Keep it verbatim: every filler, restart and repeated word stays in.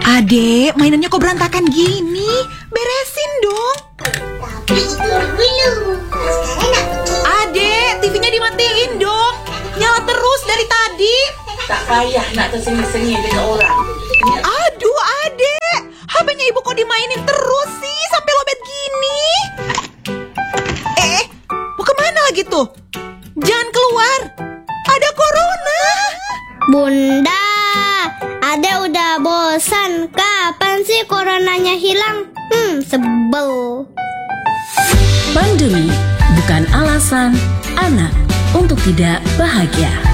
Adek, mainannya kok berantakan gini? Beresin dong. Tapi itu dulu. Sekarang nak pergi. Adek, T V-nya dimatiin dong. Nyala terus dari tadi. Tak payah nak tersengih-sengih dengan orang. Aduh, adek. H P-nya ibu kok dimainin terus sih sampai lobet gini? Eh, mau kemana lagi tuh? Jangan keluar. Ada corona. Bunda, Ade udah bosan. Kapan sih coronanya hilang? Hmm, sebel. Pandemi bukan alasan anak untuk tidak bahagia.